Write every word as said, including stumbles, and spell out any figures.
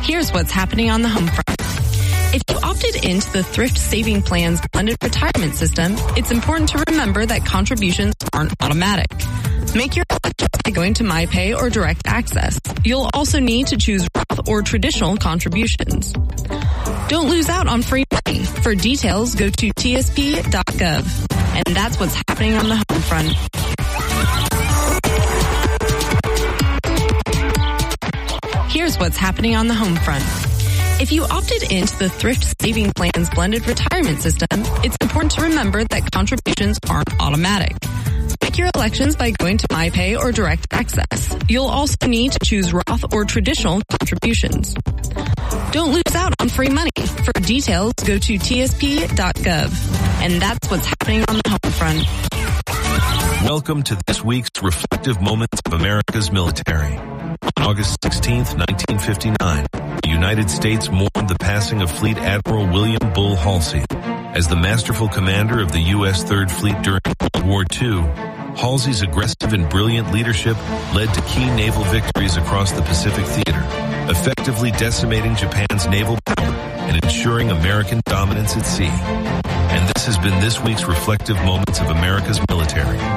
Here's what's happening on the home front. If you opted into the Thrift Saving Plan's blended retirement system, it's important to remember that contributions aren't automatic. Make your selection by going to MyPay or Direct Access. You'll also need to choose Roth or traditional contributions. Don't lose out on free money. For details, go to T S P dot gov. And that's what's happening on the home front. Here's what's happening on the home front. If you opted into the Thrift Saving Plan's blended retirement system, it's important to remember that contributions aren't automatic. Make your elections by going to MyPay or Direct Access. You'll also need to choose Roth or traditional contributions. Don't lose out on free money. For details, go to T S P dot gov. And that's what's happening on the home front. Welcome to this week's Reflective Moments of America's Military. On August sixteenth, nineteen fifty-nine, the United States mourned the passing of Fleet Admiral William Bull Halsey. As the masterful commander of the U S Third Fleet during World War Two, Halsey's aggressive and brilliant leadership led to key naval victories across the Pacific theater, effectively decimating Japan's naval power and ensuring American dominance at sea. And this has been this week's Reflective Moments of America's Military.